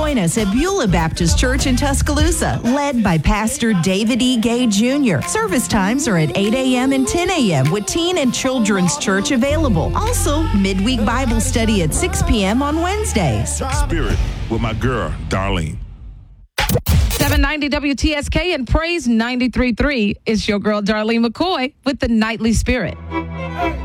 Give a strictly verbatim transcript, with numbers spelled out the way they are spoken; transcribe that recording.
Join us at Beulah Baptist Church in Tuscaloosa, led by Pastor David E. Gay Junior Service times are at eight a.m. and ten a.m. with Teen and Children's Church available. Also, midweek Bible study at six p.m. on Wednesdays. Spirit with my girl, Darlene. seven ninety W T S K and Praise ninety-three point three. It's your girl, Darlene McCoy, with the Nightly Spirit.